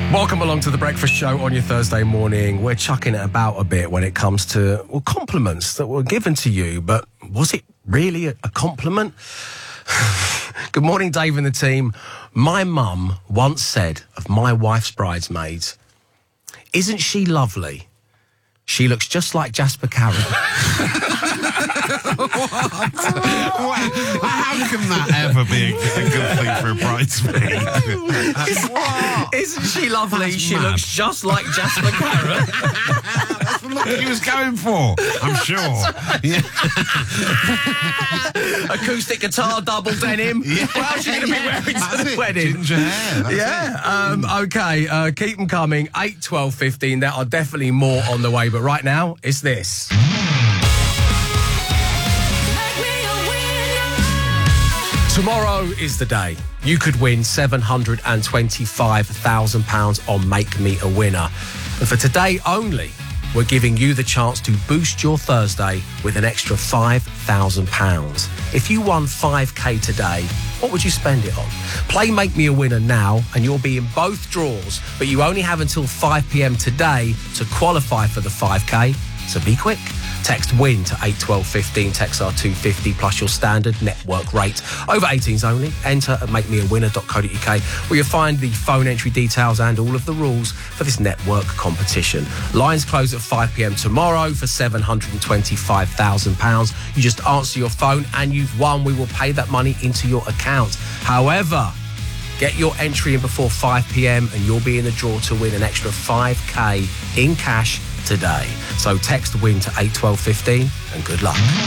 Welcome along to The Breakfast Show on your Thursday morning. We're chucking it about a bit when it comes to compliments that were given to you, but was it really a compliment? Good morning, Dave and the team. My mum once said of my wife's bridesmaids, "Isn't she lovely? She looks just like Jasper Carrott." How can that ever be a good thing for a bridesmaid? Isn't she lovely? That's she mad. looks just like Jasper Carrott. That's the look he was going for, I'm sure. Yeah. Acoustic guitar, double denim. Yeah. What else are you going to be wearing to That's the it. wedding? Ginger hair. That's Yeah. Okay. Keep them coming. 8, 12, 15. There are definitely more on the way. But right now, it's this. Tomorrow is the day. You could win £725,000 on Make Me a Winner. And for today only, we're giving you the chance to boost your Thursday with an extra £5,000. If you won 5k today, what would you spend it on? Play Make Me a Winner now and you'll be in both draws, but you only have until 5 p.m. today to qualify for the 5k, so be quick. Text WIN to 81215, text R250 plus your standard network rate. Over 18s only. Enter at makemeawinner.co.uk where you'll find the phone entry details and all of the rules for this network competition. Lines close at 5 p.m. tomorrow for £725,000. You just answer your phone and you've won. We will pay that money into your account. However, get your entry in before 5 p.m. and you'll be in the draw to win an extra 5k in cash today. So text WIN to 81215 and good luck.